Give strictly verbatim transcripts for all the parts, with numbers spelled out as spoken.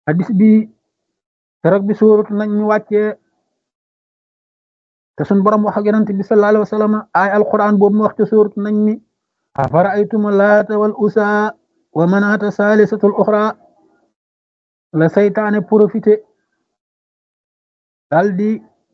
hadis bi keroog bi suuratu nañ ñu wàccee te sun borom wax ak yonent bi sallallahu alayhi wa sallam ay alquran boobu mu wax ci suuratu nañ mi afara'aytum laata wal usa wa manaata saalisatul uxra la saytaane profité daal di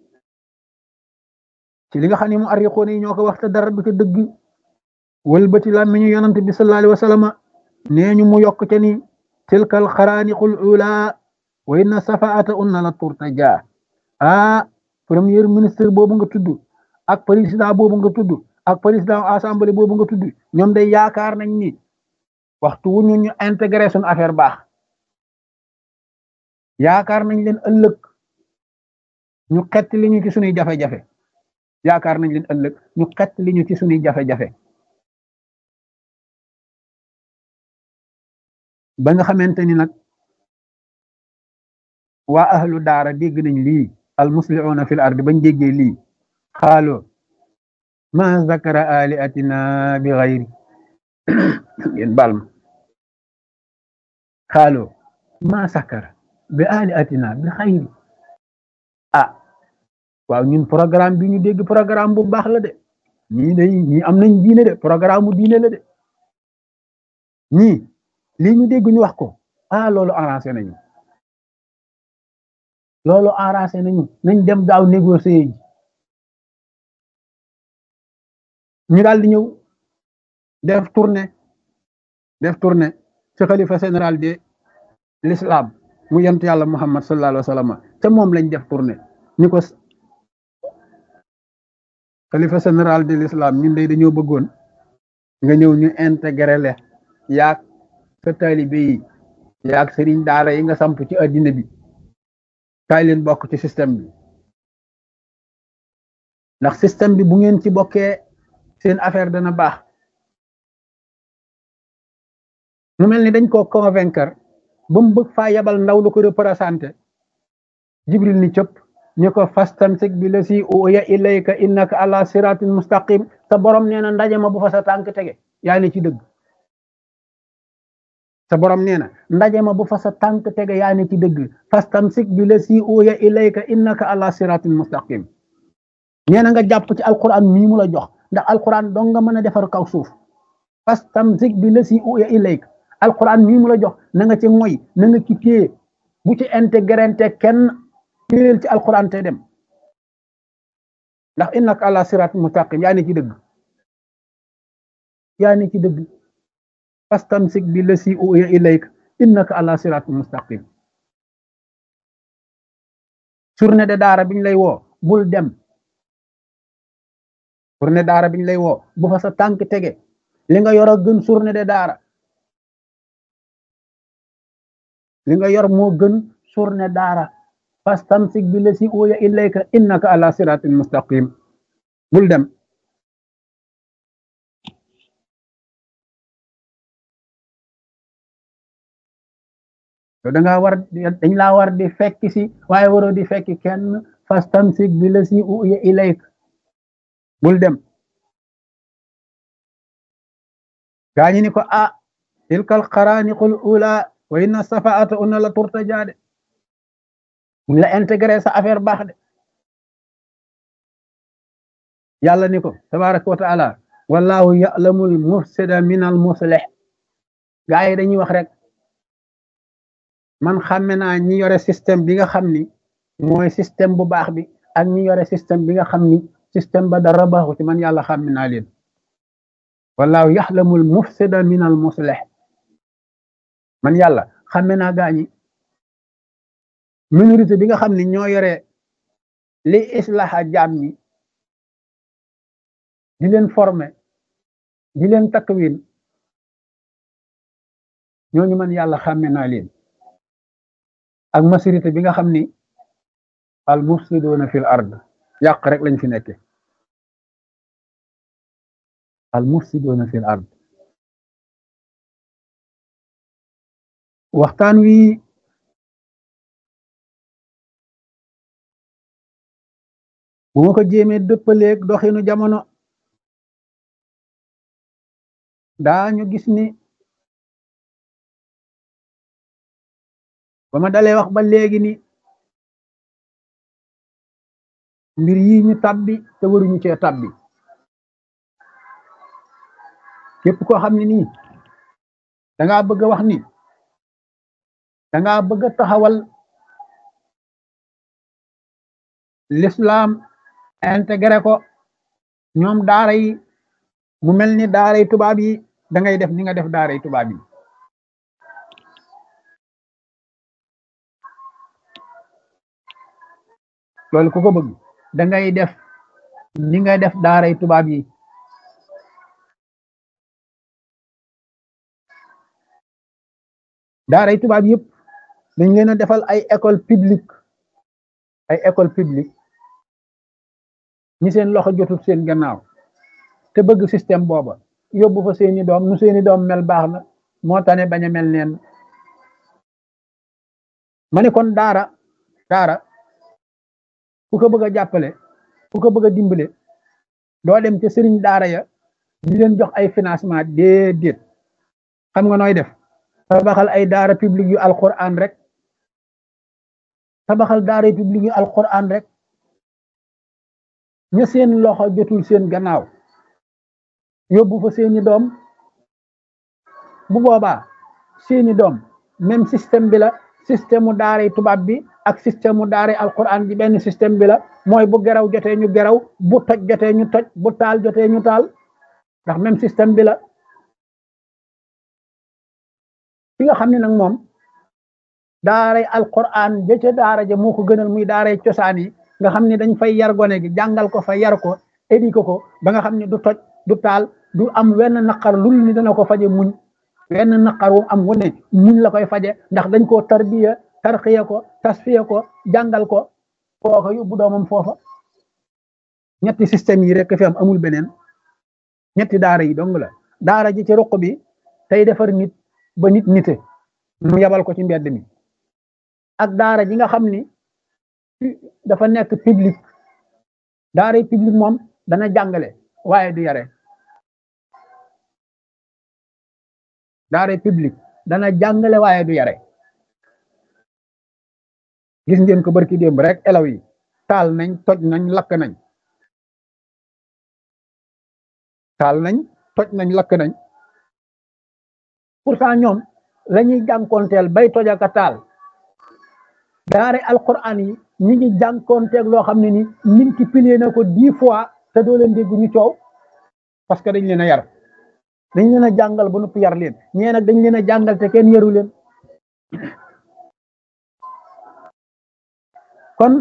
ci li nga xam ne mu arriqoon yi ñoo ko wax te dara du ca dëgg wëlbati làmmiñu yonent bi sallallahu alayhi wa sallam nee ñu mu yokk ca ni tilkal xaraaniqul ula wa inna safaata unna la turtaja ah premier ministre boobu nga tudd ak président boobu nga tudd ak président assemblée boobu nga tudd ñoom day yaakaar nañ ni waxtu wu ñu ñu intégré suñu affaire baax yaakaar nañ leen ëllëg ñu xett li ñu ci suñuy jafe-jafe yaakaar nañ leen ëllëg ñu xett li ñu ci suñuy jafe-jafe ba nga xamante ni nag waa ahlu daara dégg nañ lii al muslihuuna fil ardi bañ déggee lii xaalo ma zakara aliatina bi xayri ngeen baal ma xaalo ma zakara bi aliatina bi xayri ah waaw ñun programme bi ñu dégg programme bu baax la de ñii day ñii am nañ diine de programme mu diine la de ñii lii ñu dégg ñu wax ko ah loolu arrangé nañu loolu arrangé nañu nañ dem daaw négocier ji ñu daal di ñëw def tournée def tournée ci xalifa général de l'islam mu yent yàlla muhammad sallallahu alayhi wa sallam te moom lañ def tournée ñu ko xalifa général de l'islam ñun day dañoo bëggoon nga ñëw ñu intégré le yaag sa taalibe yi yaag sëriñ daara yi nga samp ci addina bi kaay leen bokk ci système bi ndax système bi bu ngeen ci bokkee seen affaire dana baax mu mel ni dañ koo convaincre ba mu bëgg faa yabal ndaw lu ko représenté jibril ni cëpp ñu ko fastamsik bi la si uya ilayka innaka ala siratin mustaqim sa borom nee na ndaje ma bu fa sa tànk tege yaa ne ci dëgg sa borom nee na ndaje ma bu fa sa tànk tege yaa ne ci dëgg fastamsik bi la si uya ilayka innaka ala siratin mustaqim nee na nga jàpp ci alquran mii mu la jox ndax alquran dong nga mën a defar kaw suuf fastamsik bi la si uya ilayka alquran mii mu la jox na nga ci moy na nga ci téye bu ci intégrante kenn téyel ci alquran te dem ndax innaka ala siratin mustaqim yaa ne ci dëgg yaa ne ci dëgg fastamsik bi la si uya ilayka innaka ala siratin mustaqim journée de daara biñ lay woo bul dem journée daara biñ lay woo bu fa sa tànk tege li nga yor a gën journée de daara li nga yor moo gën journée daara fastamsik bi la si uya ilayka innaka ala siratin mustaqim bul dem yow da ngaa war dañ laa war di fekk si waaye waroo di fekk kenn fastamsik bi la si uya ilayka bul dem gaañi ni ko ah tilkal xaraaniqul ula wa inna safaata unna la turtaja de buñ la intégré sa affaire baax de yàlla ni ko tabaraka wa taala wallahu ya'lamul mufsida min al muslih gaa yi dañuy wax rek man xàmme naa ñi yore système bi nga xam ni mooy système bu baax bi ak ñi yore système bi nga xam ni système ba dara baaxu ci man yàlla xàmme naa leen wallahu yaxlamul mufsida min al muslih man yàlla xàmme naa gaañi minorité bi nga xam ni ñoo yore li islaha jaam ñi di leen former di leen takwin ñooñu man yàlla xàmme naa leen ak majorité bi nga xam ni al mufsiduna fil ard yàq rek lañ fi nekke al mufsiduna fil ard waxtaan wi bu ma ko jéemee dëppaleeg doxinu jamono daañu gis ni ba ma dalee wax ba léegi ni mbir yi ñu tabbi te waruñu cee tabbi képp koo xam ne nii da ngaa bëgg a wax ni da ngaa bëgg a taxawal l'islam intégré ko ñoom daara yi mu mel ni daara yi tubaab yi da ngay def ni nga def daara yi tubaab yi loolu ku ko bëgg da ngay def ni nga def daara yi tubaab yi daara yi tubaab yëpp dañ leen a defal ay école publique ay école publique ñi seen loxo jotul seen gannaaw te bëgg système booba yóbbu fa seeni doom nu seeni doom mel baax na moo tane bañ a mel neen ma ne kon daara daara ku ko bëgg a jàppale ku ko bëgg a dimbale doo dem ca sëriñ daara ya di leen jox ay financement déedéet xam nga nooy def tabaxal ay daara publique yu alquran rek tabaxal daara publique yu alquran rek ña seen loxo jotul seen gannaaw yóbbu fa seeni doom bu boobaa seeni doom même système bi la système mu daaray tubaab bi ak système mu daaray alquran bi benn système bi la mooy bu geraw jotee ñu geraw bu toj jotee ñu toj bu taal jotee ñu taal ndax même système bi la ki nga xam ne nag moom daaray alquran ja ca daara ja moo ko gënal muy daaray cosaan yi nga xam ne dañ fay yar gone gi jàngal ko fa yar ko éduqué ko ba nga xam ne du toj du taal du am wenn naqar lul ni dana ko faje muñ wenn naqar wu am wu ne muñ la koy faje ndax dañ koo tarbiya tarxiya ko tasfiya ko jàngal ko kooka yóbbu doomam foofa ñetti système yi rek fi am amul beneen ñetti daara yi dong la daara ji ci ruq bi tey defar nit ba nit nite mu yabal ko ci mbedd mi ak daara ji nga xam ni dafa nekk public daara yi public moom dana jàngale waaye du yare daara public dana jàngale waaye du yare gis ngeen ko barki démb rek elaw yi taal nañ toj nañ lakk nañ taal nañ toj nañ lakk nañ pourtant ñoom la ñuy jànkoonteel bay toj ak a taal daara alquran yi ñi ngi jànkoonteeg loo xam ne ni multiplier na ko dix fois te doo leen dégg ñu coow parce que dañ leen a yar dañ leen a jàngal ba noppi yar leen ñee nag dañ leen a jàngal te kenn yaru leen kon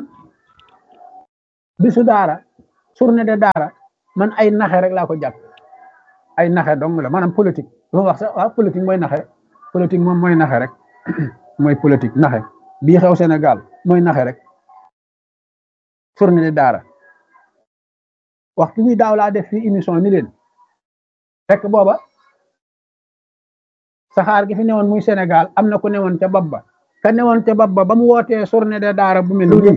bisu daara journée de daara man ay naxe rek laa ko jàpp ay naxe dong la maanaam politique lu ma wax sax waaw politique mooy naxe politique moom mooy naxe rek mooy politique naxe bii xew Sénégal mooy naxe rek journée de daara waxtu wi daaw laa def fii émission ni leen fekk booba saxaar gi fi newoon muy Sénégal am na ku newoon ca bopp ba ka newoon ca bopp ba ba mu wootee journée de daara bu mel nii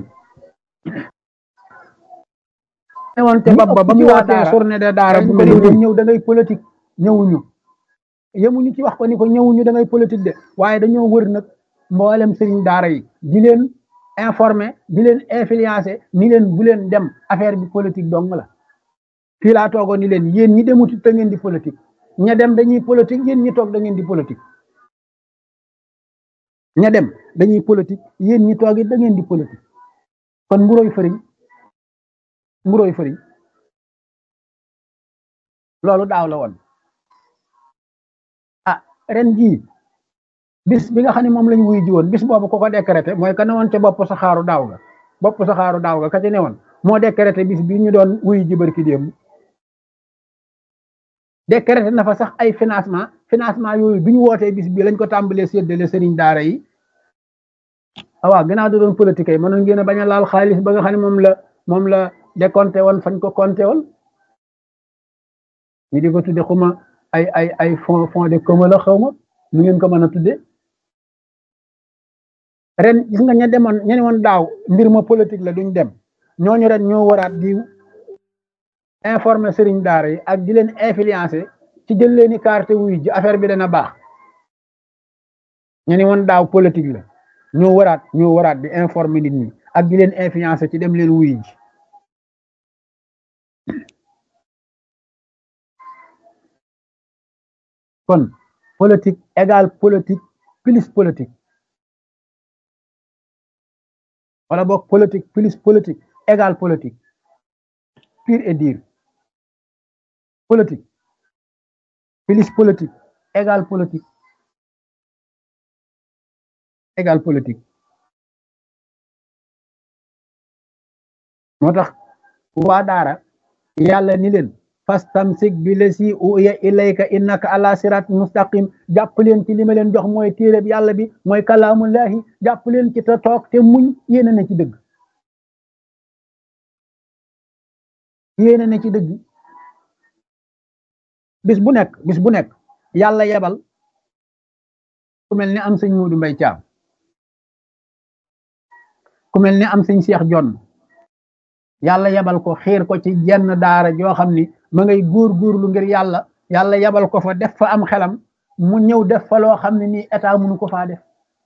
newoon ca bopp ba ba mu wootee journée de daara bu mel nii ñëw da ngay politique ñëwuñu yemuñu ci wax ko ni ko ñëwuñu da ngay politique de waaye dañoo wër nag mboolem sëriñ daara yi di leen informer di leen influencer ni leen bu leen dem affaire bi politique dong la fii laa toogoon ni leen yéen ñi demuti te ngeen di politique ña dem dañuy politique yéen ñi toog da ngeen di politique ña dem dañuy politique yéen ñi toog it da ngeen di politique kon mburoy fëriñ mburoy fëriñ loolu daaw la woon ah ren jii bis bi nga xam ne moom lañ wuy ji woon bis boobu ko ko décrété mooy ka ne woon ca bopp saxaaru daaw ga bopp saxaaru daaw ga ka ci ne woon moo décrété bis bi ñu doon wuy ji barki démb décrété na fa sax ay financement financement yooyu bi ñu wootee bis bi lañ ko tàmbalee séddale sëriñ daara yi awaa gannaaw da doon politique yi mënoon ngeen a bañ a laal xaalis ba nga xam ne moom la moom la décompté woon fañ ko compté woon ñu di ko tudde xuma ay ay ay fond fond de commun la xaw ma nu ngeen ko mën a tudde ren gis nga ña demoon ña ne woon daaw mbir ma politique la duñ dem ñooñu ren ñoo waraat di informer sëriñ daara yi ak di leen influencer ci jël leen i carte wuy ji affaire bi dana baax ña ne woon daaw politique la ñoo waraat ñoo waraat di informer nit ñi ak di leen influencer ci dem leen wuy ji kon politique égale politique plus politique wala boog politique plus politique égale politique pure et dire politique plus politique égale politique égale politique moo tax waa daara yàlla ni leen fastamsik bi lasi uya ilayka innaka ala sirat mustaqim jàpp leen ci li ma leen jox mooy téereb yàlla bi mooy kalaamullahi jàpp leen ci te toog te muñ yéene na ci dëgg yéene na ci dëgg bis bu nekk bis bu nekk yàlla yebal ku mel ni am sëñ Muudu Mbay Caam ku mel ni am sëñ Seex Jonn yàlla yebal ko xiir ko ci jenn daara joo xam ni ma ngay góor-góorlu ngir yàlla yàlla yebal ko fa def fa am xelam mu ñëw def fa loo xam ne nii état mënu ko faa def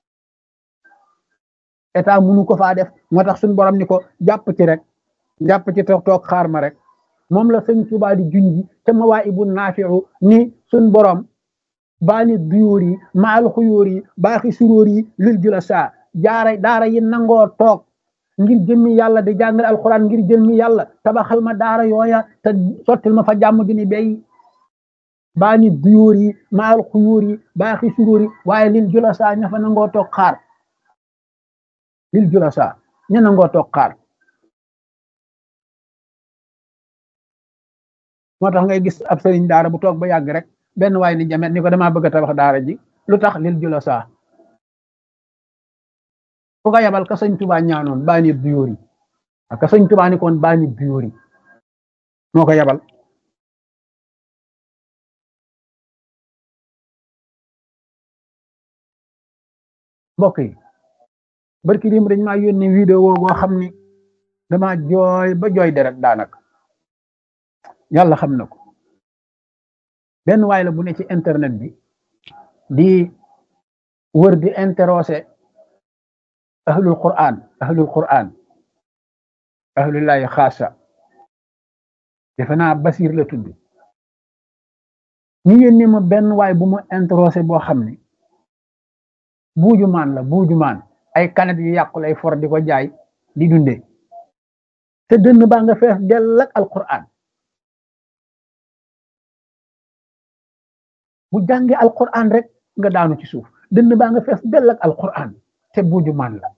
état mënu ko faa def moo tax suñu borom ni ko jàpp ci rek jàpp ci toog toog xaar ma rek moom la sëñ Tuubaa di junji te Mawaahibu Naafi'u ni suñ borom baani duyóor yi maal xuyóor yi baaxi suróor yi lil jula saa jaara daara yi nangoo toog ngir jëmmi yàlla di jàngale alxuraan ngir jëmmi yàlla tabaxal ma daara yooya te sottil ma fa jàmm gi ni bay baani duyóor yi maal xuyóor yi baaxi suróor yi waaye lil jula saa ña fa nangoo toog xaar lil jula saa ña nangoo toog xaar moo tax ngay gis ab sëriñ daara bu toog ba yàgg rek benn waay ni jamet ni ko damaa bëgg a tabax daara ji lu tax lil jula saa ku ko yabal ka sëñ Tuubaa ñaanoon baani duyóor yi ka sëñ Tuubaa ni koon baani duyóor yi moo ko yabal mbokk yi barki dim dañ maa yónni vidéo boo xam ni dama jooy ba jooy deret daanaka yàlla xam na ko benn waay la bu ne ci internet bi di wër di interroger ahlul quran ahlul quran ahlullahi xaasa defe naa Basir la tudd ñu yónni ma benn waay bu mu interroger boo xam ne buuju maan la buuju maan ay kanet yu yàqu lay for di ko jaay di dunde te dënn baa nga fees dell ak alquran bu jànge alquran rek nga daanu ci suuf dënn baa nga fees dell ak alquran te buuju maan la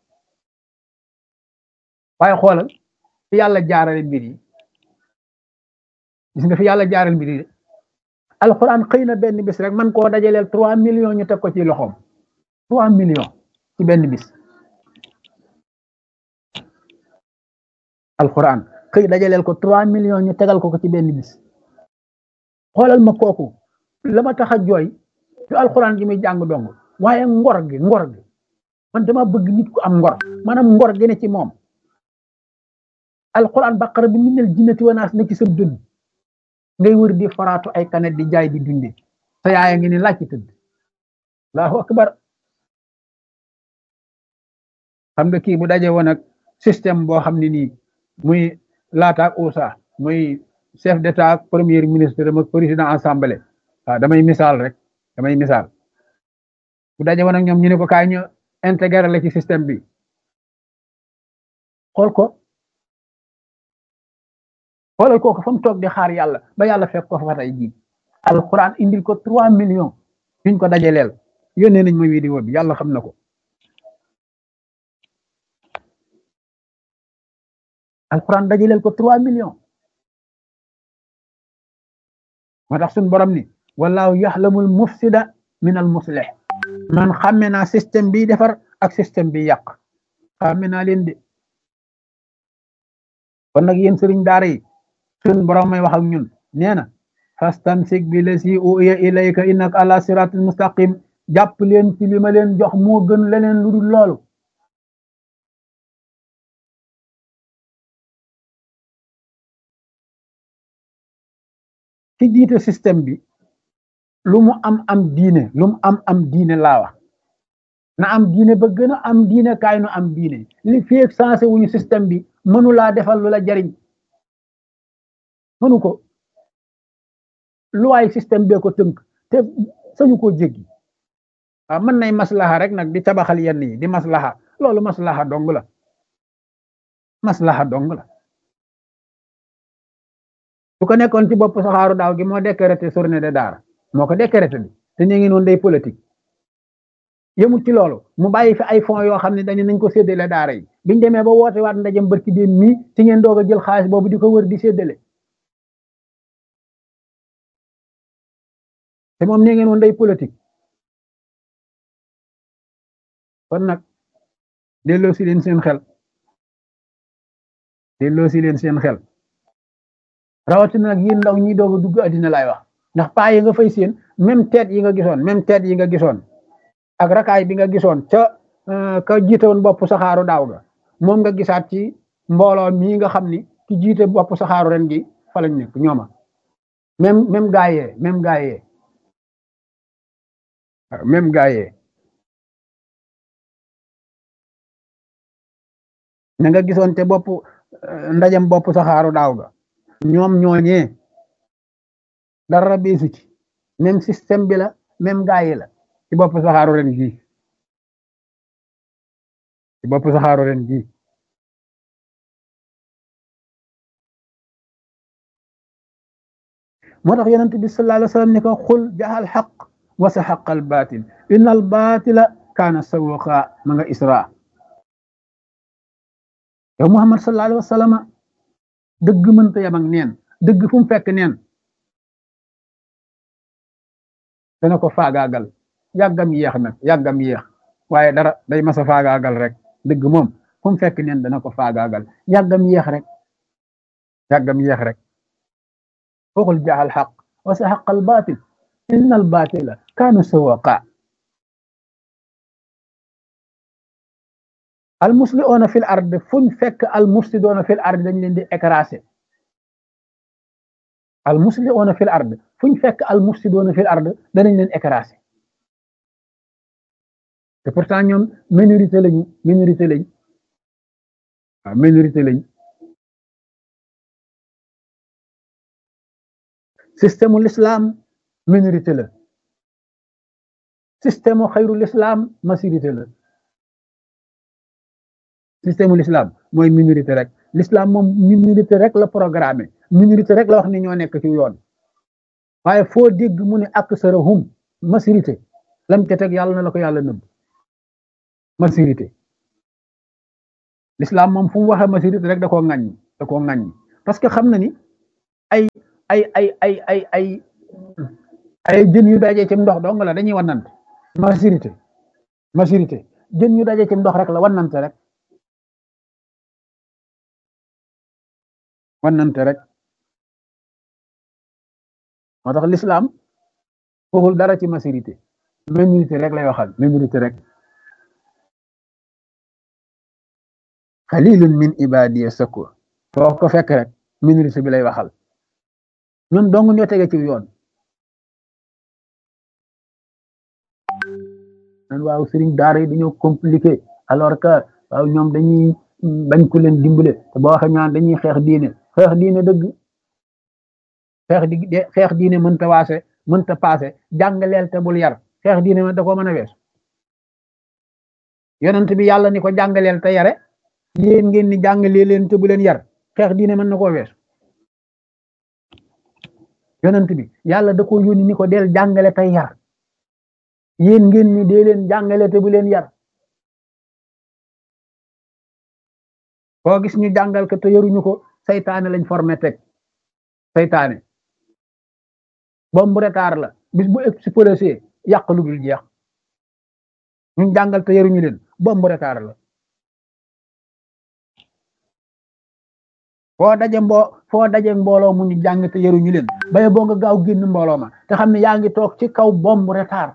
waaye xoolal fi yàlla jaarale mbir yi gis nga fi yàlla jaarale mbir yi alquran xëy na benn bis rek man koo dajaleel trois millions ñu teg ko ci loxoom trois millions ci benn bis alquran xëy dajaleel ko trois millions ñu tegal ko ko ci benn bis xoolal ma kooku la ma tax a jooy ci alquran gi muy jàng dong waaye ngor gi ngor gi man dama bëgg nit ku am ngor maanaam ngor gi ne ci moom alquran baqara bi minal jinnati wa naas ne ci sa dënn ngay wër di faraatu ay kanet di jaay di dunde sa yaaya ngi ni laaj ci tëdd allahu akbar xam nga kii bu daje woon ak système boo xam ne nii muy laataak usa muy chef d'état ak premier ministre ak président assemblée waaw damay misaal rek damay misaal bu daje woon ak ñoom ñu ne ko kaay ñu intégré la ci système bi xool ko xoolal kooku fa mu toog di xaar yàlla ba yàlla fekk ko fa tey jii alquran indil ko trois millions yuñ ko dajaleel yónnee nañ ma vidéo bi yàlla xam na ko alquran dajaleel ko trois millions moo tax suñ borom ni wallahu yaxlamul mufsida min al muslih man xàmme naa système bi defar ak système bi yàq xàmme naa leen de kon nag yéen sëriñ daara yi suñ borom may wax ak ñun nee na fastamsik bi lasi uya ilayka innaka ala siratul mustaqim jàpp leen ci li ma leen jox moo gën leneen lu dul loolu ci jiite système bi lu mu am am diine lu mu am am diine laa wax na am diine ba gën a am diine kaay nu am diine li fi ak sensé wuñu système bi mënu laa defal lu la jariñ mënu ko luwaay système bee ko tënk te sañu koo jéggi waaw mën nay maslaha rek nag di tabaxal yenn yi di maslaha loolu maslaha dong la maslaha dong la su ko nekkoon ci bopp saxaaru daaw gi moo décrété journée de daara moo ko décrété bi te ñu ngi noonu day politique yëmut ci loolu mu bàyyi fi ay fonds yoo xam ne dañu nañ ko séddale daara yi biñ demee ba woote waat ndajem barki déem mii ci ngeen doog a jël xaalis boobu di ko wër di séddale te moom nee ngeen woon day politique kon nag delloo si leen seen xel delloo si leen seen xel rawatina nag yéen ndaw ñi doog a dugg addina laay wax ndax paa yi nga fay seen même tête yi nga gisoon même tête yi nga gisoon ak rakaay bi nga gisoon ca ka jiite woon bopp saxaaru daaw ga moom nga gisaat ci mbooloo mii nga xam ni ki jiite bopp saxaaru ren gi fa lañ nekk ñooma même même gaayee même gaayee même gaayee na nga gisoon te bopp ndajam bopp saxaaru daaw ga ñoom ñooñee dara beesu ci même système bi la même gaayee la ci bopp saxaaru ren gi ci bopp saxaaru ren gi moo tax yonent bi sallallahu alayhi wa sallam ni ko xul jaxal xaq wa saxaq al batil inna al batila kaana sawuqa ma nga isra yow Muhammad sallallahu alayhi wa sallam dëgg mënta yam ak neen dëgg fu mu fekk neen dana ko faagaagal yàggam yéex nag yàggam yéex waaye dara day masa faagaagal rek dëgg moom fu mu fekk neen dana ko faagaagal yàggam yéex rek yàggam yéex rek waxul jaxal xaq wa saxaq al batil inna al batila kaana sawaqa al musliuna fil ard fuñ fekk al mufsiduna fil ard dañ leen di écrasé al musliuna fil ard fuñ fekk al mufsiduna fil ard danañ leen écrasé te pourtant ñoom minorité lañu minorité lañ waaw minorité lañ système l'islam minorité la système xayrul islam majorité la système l'islam mooy minorité rek l'islam moom minorité rek la programmé minorité rek la wax ni ñoo nekk ci yoon waaye foo dégg mu ne aksarahum majorité lam ca teg yàlla na la ko yàlla nëbb majorité l'islam moom fu mu waxee majorité rek da koo ŋàññi da koo ŋàññi parce que xam na ni ay ay ay ay ay ay ay jën yu dajee ci ndox dong la dañuy wannante majorité majorité jën yu dajee ci ndox rek la wannante rek wannante rek moo tax l'islam waxul dara ci majorité minorité rek lay waxal minorité rek qalilun min ibadiya shakur foo ko fekk rek minorité bi lay waxal ñoom dong ñoo tege ci yoon nan waaw sëriñ daara yi dañoo compliqué alors que waaw ñoom dañuy bañ ku leen dimbale te boo waxee ñaan dañuy xeex diine xeex diine dëgg xeex di xeex diine mënta waase mënta paase jàngaleel te bul yar xeex diine mën da koo mën a wees yonent bi yàlla ni ko jàngaleel te yare yéen ngeen ni jàngalee leen te bu leen yar xeex diine mën na koo wees yonent bi yàlla da ko yónni ni ko del jàngale tey yar yéen ngeen ni dee leen jàngale te bu leen yar koo gis ñu jàngal ko te yaruñu ko saytaane lañ formé teg saytaane bombu retard la bis bu explosé yàq lu dul jeex ñu jàngal te yaruñu leen bombu retard la foo daje mbo foo daje mbooloo mu ñu jàng te yaruñu leen baye boo nga gaaw génn mbooloo ma te xam ne yaa ngi toog ci kaw bombu retard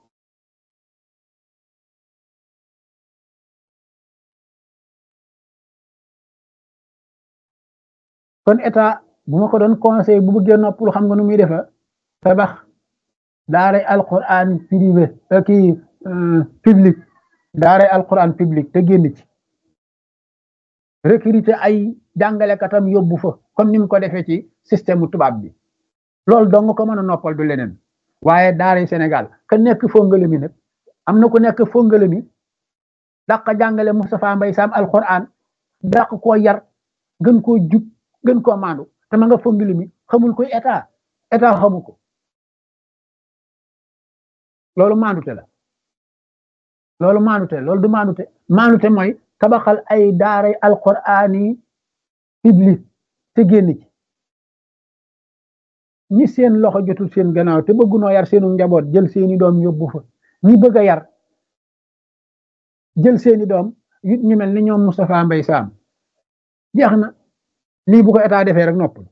kon état bu ma ko doon conseil bu bëggee noppalu xam nga nu muy defa tabax daaray alquran privé kii public daaray alquran public te génn ci recruter ay jàngalekatam yóbbu fa comme ni mu ko defee ci système tubaab bi loolu dong ko mën a noppal du leneen waaye daaray Sénégal ka nekk fongale mi nag am na ku nekk fongale mi dàq jàngale Moustapha Mbaye Sam alquran dàq koo yar gën koo jub gën koo maandu te ma nga fongale mi xamul koy état état xamu ko loolu maandute la loolu maandute loolu du maandute maandute mooy tabaxal ay daaray alquran yi public te génn ci ñi seen loxo jotul seen gannaaw te bëggunoo yar seenu njaboot jël seeni doom yóbbu fa ñi bëgg a yar jël seeni doom yu ñu mel ni ñoom Moustapha Mbaye Sam jeex na lii bu ko état defee rek noppal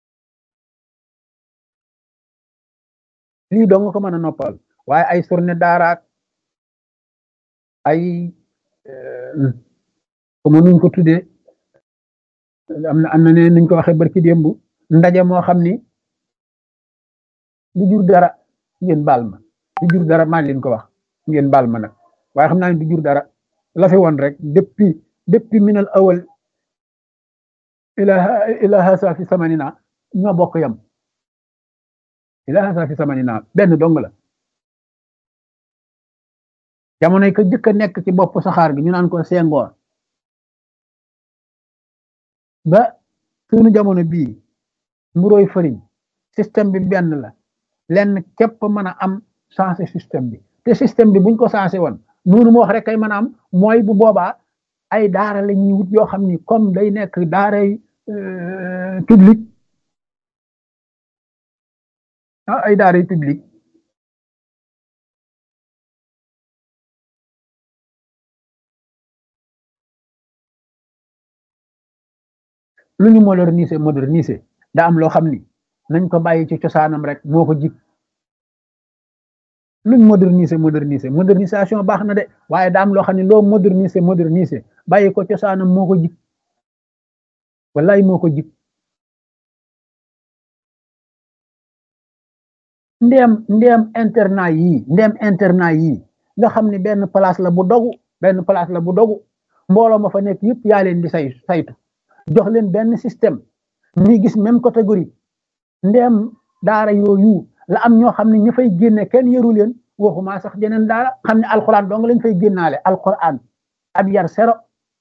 lii dong ko mën a noppal waaye ay surne daaraak ay comme nuñ ko tuddee am na am na ne nuñ ko waxee barki démb ndaje moo xam ni du jur dara ngeen baal ma du jur dara maa leen ko wax ngeen baal ma nag waaye xam naa ne du jur dara la fi woon rek depuis depuis minal awal ila ila hasa fi samanina ñoo bokk yam ila hasa fi samanina benn dong la jamonoy ko jëkk a nekk ci bopp saxaar gi ñu naan ko Senghor ba suñu jamono bii mburoy fëriñ système bi benn la lenn képp mën a am changé système bi te système bi buñ ko changé woon noonu mu wax rek kay mën a am mooy bu boobaa ay daara la ñuy wut yoo xam ni comme day nekk daaray public ah ay daaray public lu ñu moderniser moderniser daa am loo xam ni nañ ko bàyyi ci cosaanam rek moo ko jik luñ moderniser moderniser modernisation baax na de waaye daa am loo xam ne loo moderniser moderniser bàyyi ko cosaanam moo ko jik wallaay moo ko jik ndeem ndeem internat yii ndeem internat yii nga xam ne benn place la bu dogu benn place la bu dogu mbooloo ma fa nekk yëpp yaa leen di say saytu jox leen benn système ñuy gis même catégorie ndeem daara yooyu la am ñoo xam ne ña fay génne kenn yëru leen waxuma sax jeneen daara xam ne alquran dong lañ fay génnaale alquran ab yar sero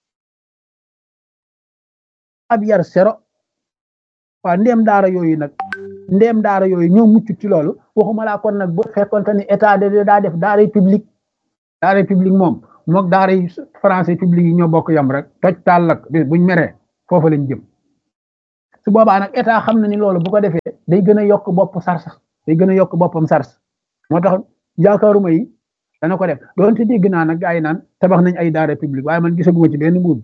ab yar sero waaw ndeem daara yooyu nag ndeem daara yooyu ñoo mucc ci loolu waxuma laa kon nag bu fekkonte ni état de daa def daara public daara public moom mook daara français public yi ñoo bokk yam rek toj taal lak bis buñ meree foofa lañ jëm su boobaa nag état xam na ni loolu bu ko defee day gën a yokk bopp sars day gën a yokk boppam sars moo tax yaakaaruma yi dana ko def doonte dégg naa nag gaa yi naan tabax nañ ay daara public waaye man gisaguma ci benn mbuub bi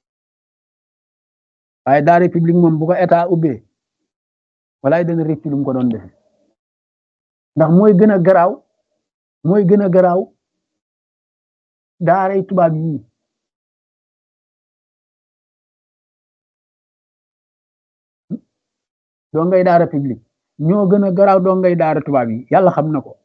waaye daara public moom bu ko état ubbee walaay dana rëcc lu mu ko doon defe ndax mooy gën a garaaw mooy gën a garaaw daaray tubaab yii doo ngay daara public ñoo gën a garaaw doo ngay daara tubaab yi yàlla xam na ko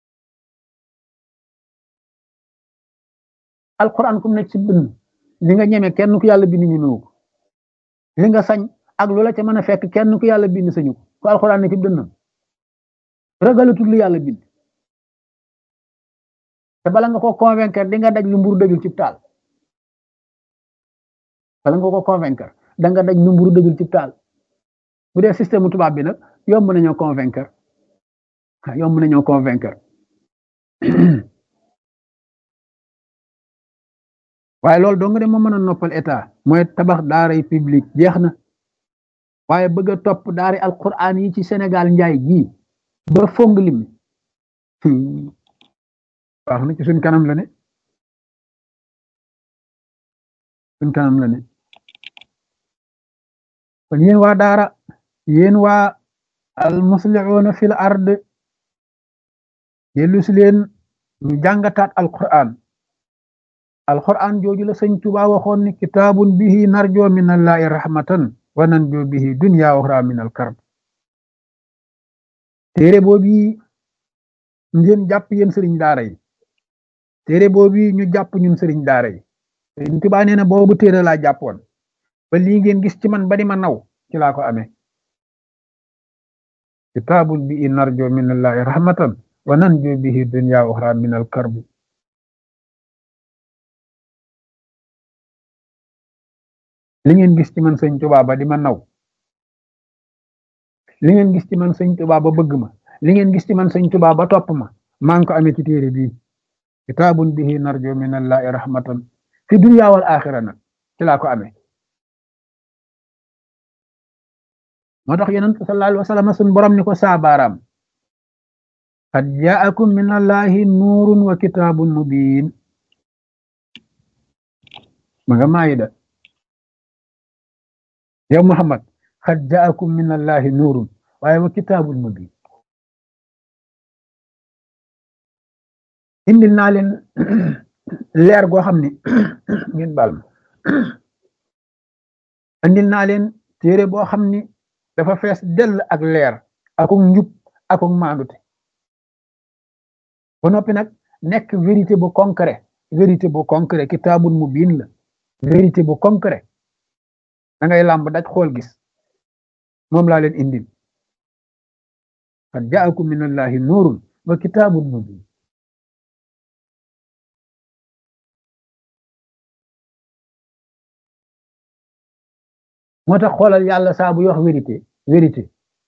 alquran kum nekk ci bind li nga ñeme kenn ku yàlla bind ñemewu ko li nga sañ ak lu la ca mën a fekk kenn ku yàlla bind sañu ko ku alquran ne ci dënnam ragalatul li yàlla bind te bala nga ko convaincre di nga daj lu mburu dëjul ci taal bala nga ko convaincre da nga daj lu mburu dëjul ci taal bu dee système tubaab bi nag yomb nañoo convaincre yomb nañoo convaincre waaye loolu dong de moo mën a noppal état mooy tabax daaray public jeex na waaye bëgg a topp daari alquran yi ci Sénégal njaay gii ba fong lim wax na ci suñ kanam la ne suñ kanam la ne kon yéen waa daara yéen waa al muslihuuna fil ard dellu si leen ñu jàngataat alquran alquran jooju la sëñ Tuubaa waxoon ni kitaabun bihi narjo min allahi rahmatan wa nanjo bihi dunya wa uxra min al karb téere boobu ngeen jàpp yéen sëriñ daara yi téere boobu ñu jàpp ñun sëriñ daara yi Sëriñ Tuubaa nee na boobu téere laa jàppoon ba lii ngeen gis ci man ba di ma naw ci laa ko amee kitaabun bi narjo minallahi rahmatan wa nanjo bihi dunya uxra min al karbi li ngeen gis ci man sëñ Tuubaa ba di ma naw li ngeen gis ci man sëñ Tuubaa ba bëgg ma li ngeen gis ci man sëñ Tuubaa ba topp ma maa ngi ko amee ci téere bii kitaabun bihi narjo minallahi rahmatan fi dunya wal axira nag ci laa ko amee moo tax yonent sallallahu alayhi wa sallam sun borom ni ko saabaaraam qad jaakum min allahi nuurun wa kitaabun mubiin ma nga maayida yow Muhammad qad jaakum min allahi nuurun waaye wa kitaabun mubiin indil naa leen leer goo xam ne ngeen baal ma indil naa leen téere boo xam ni dafa fees dell ak leer akuk njub akuk maandute ba noppi nag nekk vérité bu concret vérité bu concret kitaabun mubiin la vérité bu concret da ngay làmb daj xool gis moom laa leen indil qad jaakum min allahi nuurun wa kitaabun mubiin moo tax xoolal yàlla saa buy wax vérité vérité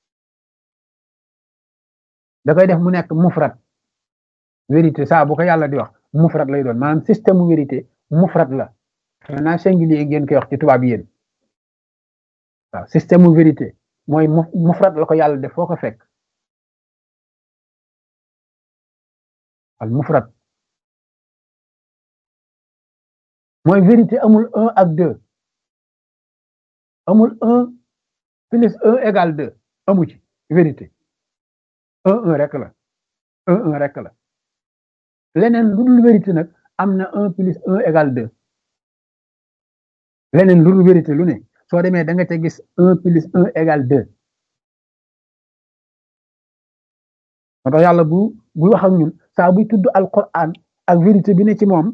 da koy def mu nekk mufrat vérité saa bu ko yàlla di wax mufrat lay doon maanaam système mu vérité mufrat la xanaa singulier ngeen koy wax ci tubaab yéen waaw système mu vérité mooy mufrat la ko yàlla def foo ko fekk al mufrat mooy vérité amul un ak deux amul un plus un égale deux amu ci vérité un un rek la un un rek la leneen lu dul vérité nag am na un plus un égale deux leneen lu dul vérité lu ne soo demee da nga ca gis un plus un égale deux moo tax yàlla bu bu wax ak ñun saa buy tudd alquran ak vérité bi ne ci moom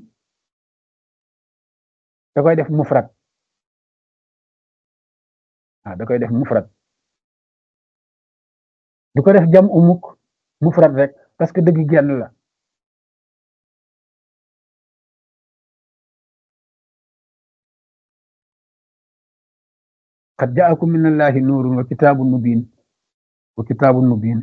da koy def mufrat ah da koy def mufrat du ko def jam umuk mufrat rek parce que dëgg genn la qad jaakum min allahi nuurun wa kitaabun mubiin wa kitaabun mubiin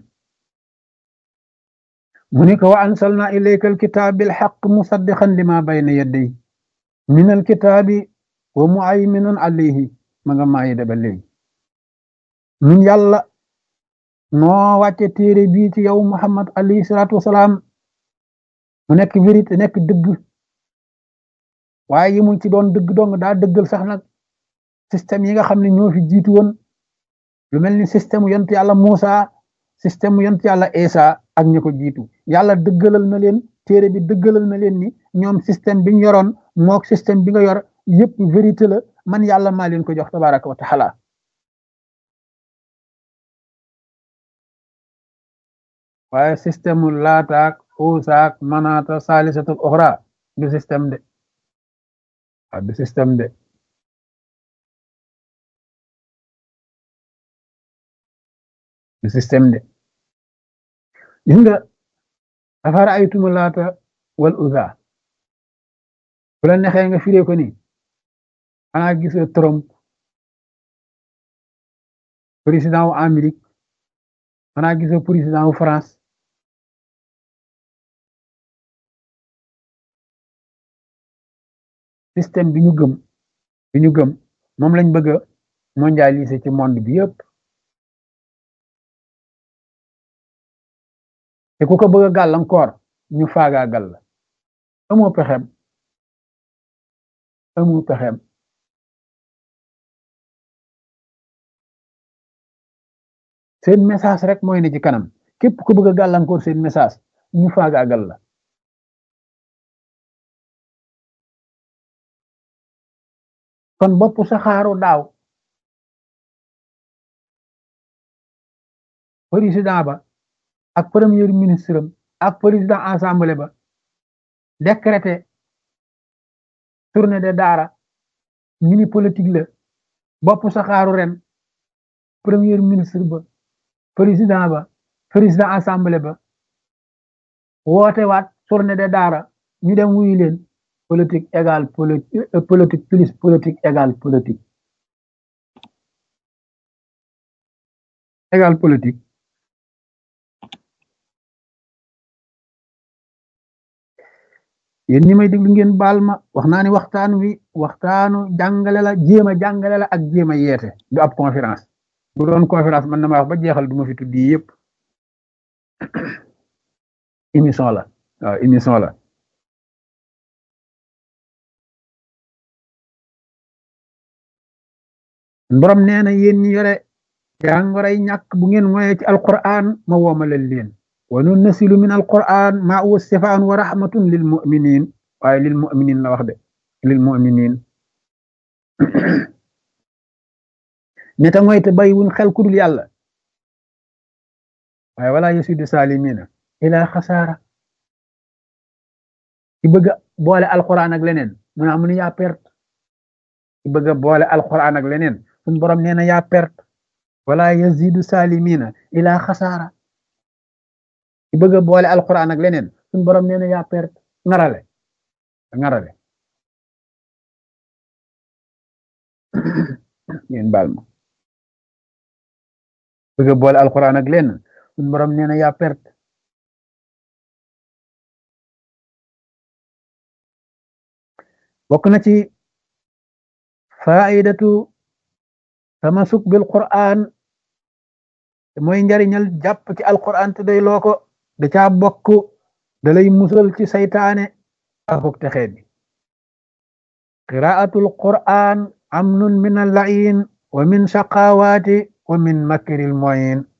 mu ni ko wa ansalna ilayka alkitaab bilxaq musaddiqan lima bayna yadday min alkitaabi wa muayminun alayhi ma nga maayi daba léegi ñun yàlla noo wàcce téere bii ci yow Muhammad alayhi salaatu wasalaam mu nekk vérité nekk dëgg waaye yi mu ci doon dëgg dong daa dëggal sax nag système yi nga xam ne ñoo fi jiitu woon lu mel ni système yonent yàlla Muusa système yonent yàlla Isa ak ñi ko jiitu yàlla dëggalal na leen téere bi dëggalal na leen ni ñoom système bi ñu yoroon mook système bi nga yor yépp vérité la man yàlla maa leen ko jox tabaraka wa taala waaye système mu laataak uusaak manaata saalisatul oxra du système de ah du système de du système de gis nga afara aytumu laata wal uza bu la nexee nga firee ko ni xanaa gisoo Trump président wu Amérique xanaa gisoo président wu France système bi ñu gëm bi ñu gëm moom lañ bëgg a mondialiser ci monde bi yëpp te ku ko bëgg a gàllankoor ñu faagaagal la amoo pexem amoo pexem seen message rek mooy ne ci kanam képp ku bëgg a gàllankoor seen message ñu faagaagal la kon bopp saxaaru daaw président ba ak premier ministre am ak président assemblée ba décrété tournée de daara ñu ni politique la bopp saxaaru ren premier ministre ba président ba président assemblée ba woote waat tournée de daara ñu dem wuyu leen politique égale politique politique plus politique égale politique égale politique yéen ñi may déglu ngeen baal ma wax naa ni waxtaan wi waxtaanu jàngale la jéem a jàngale la ak jéem a yeete du ab conférence bu doon conférence man na ma wax ba jeexal du ma fi tuddi yëpp émission la waaw émission la borom nee na yéen ñi yore jàngoroy ñàkk bu ngeen moyee ci alquran ma woomalal leen wa nunnasilu min alquran ma huwa sifaan wa rahmatun lil muminin waaye lil muminin la wax de lil muminin ñeta ngoy te bay wuñ xel ku dul yàlla waaye wala yasidu salimina ila xasaara ci bëgg boole alquran ak leneen mu naa mu ne yaa perte ci bëgg boole alquran ak leneen suñ borom nee na yaa perte wala yazidu salimina ila xasaara ci bëgg boole alquran ak leneen suñ borom nee na yaa perte ngarale ngarale ngeen baal ma bëgg boole alquran ak leneen suñ borom nee na yaa perte bokk na ci faidatu tamasuk bil quran mooy njariñal jàpp ci alquran te day loo ko da caa bokk da lay musal ci saytaane akuk texee bi qiraatul quran amnun min al-lain wa min shaqawati wa min makril mu'in